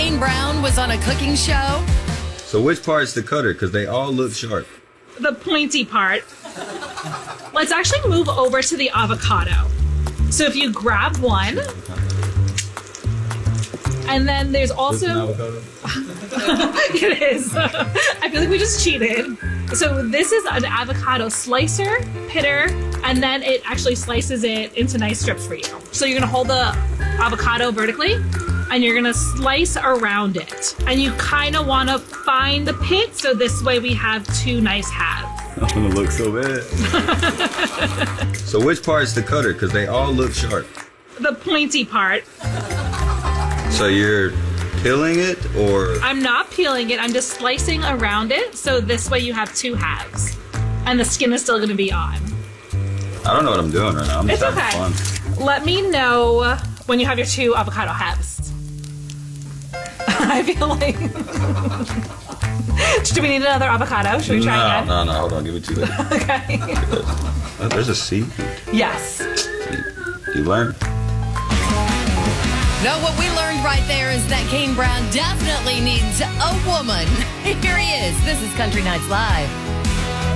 Kane Brown was on a cooking show? So which part's the cutter? Because they all look sharp. The pointy part. Let's actually move over to the avocado. So if you grab one, and then there's also... It is. I feel like we just cheated. So this is an avocado slicer, pitter, and then it actually slices it into nice strips for you. So you're gonna hold the avocado vertically, and you're gonna slice around it. And you kind of wanna find the pit, so this way we have two nice halves. I'm gonna look so bad. So which part's the cutter? Because they all look sharp. The pointy part. So you're peeling it, or? I'm not peeling it, I'm just slicing around it, so this way you have two halves. And the skin is still gonna be on. I don't know what I'm doing right now. I'm just It's having okay. fun. Let me know when you have your two avocado halves. I feel like... Do we need another avocado? Should we try again? No, hold on, give it to you. Okay. Oh, there's a seed. Yes. You learn. No, what we learned right there is that Kane Brown definitely needs a woman. Here he is. This is Country Nights Live.